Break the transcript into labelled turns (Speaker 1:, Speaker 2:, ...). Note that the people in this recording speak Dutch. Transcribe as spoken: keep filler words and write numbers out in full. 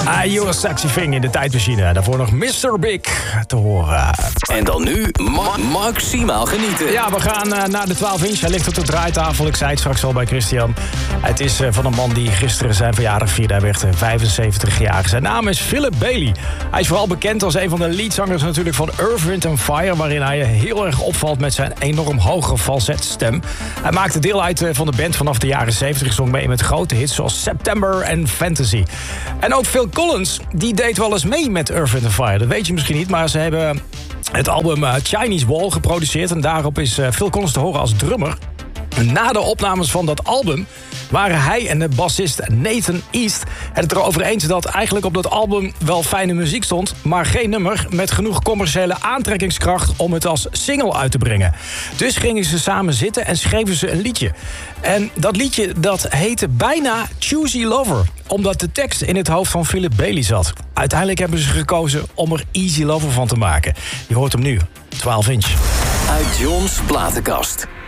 Speaker 1: Ah, You're a Sexy Thing in de tijdmachine. Daarvoor nog mister Big te horen.
Speaker 2: En dan nu ma- maximaal genieten.
Speaker 1: Ja, we gaan uh, naar de twaalf inch. Hij ligt op de draaitafel. Ik zei het straks al bij Christian. Het is uh, van een man die gisteren zijn verjaardag vierde. Hij werd vijfenzeventig jaar. Zijn naam is Philip Bailey. Hij is vooral bekend als een van de leadzangers natuurlijk van Earth, Wind and Fire, waarin hij heel erg opvalt met zijn enorm hoge falsetstem. Hij maakte deel uit van de band vanaf de jaren zeventig. Zong mee met grote hits zoals September en Fantasy. En ook Phil Collins, die deed wel eens mee met Earth, Wind and Fire. Dat weet je misschien niet, maar ze hebben het album Chinese Wall geproduceerd. En daarop is Phil Collins te horen als drummer. Na de opnames van dat album waren hij en de bassist Nathan East het erover eens dat eigenlijk op dat album wel fijne muziek stond, maar geen nummer met genoeg commerciële aantrekkingskracht om het als single uit te brengen. Dus gingen ze samen zitten en schreven ze een liedje. En dat liedje dat heette bijna Choosy Lover, omdat de tekst in het hoofd van Philip Bailey zat. Uiteindelijk hebben ze gekozen om er Easy Lover van te maken. Je hoort hem nu, twaalf inch.
Speaker 2: Uit John's platenkast.